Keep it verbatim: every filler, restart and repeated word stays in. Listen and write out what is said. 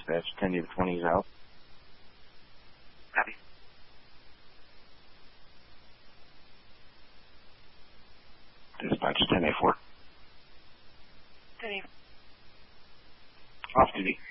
dispatch. ten to twenty is out. Copy. Dispatch ten A four. ten A. Off duty.